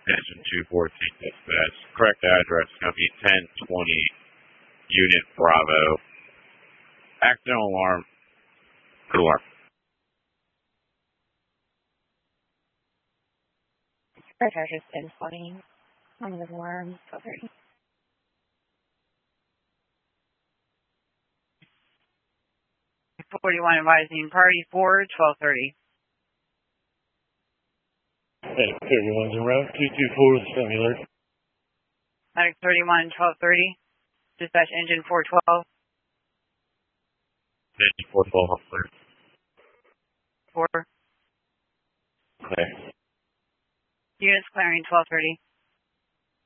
Engine 214 dispatch. Correct address is going to be 1020 Unit Bravo. Accidental alarm. Good alarm. Correct address 1020. On the alarm. 1230. 41 advising party 4, 1230. Medic 31's en route, 224 with Family Alert. Medic 31, 1230. Dispatch engine 412. Engine 412, clear. 4. Clear. Units clearing 1230.